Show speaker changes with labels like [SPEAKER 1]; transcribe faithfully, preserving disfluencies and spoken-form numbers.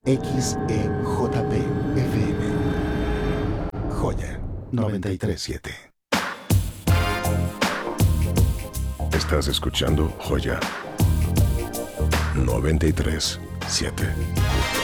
[SPEAKER 1] X E J P F M. Joya noventa y tres siete.
[SPEAKER 2] Estás escuchando Joya noventa y tres siete.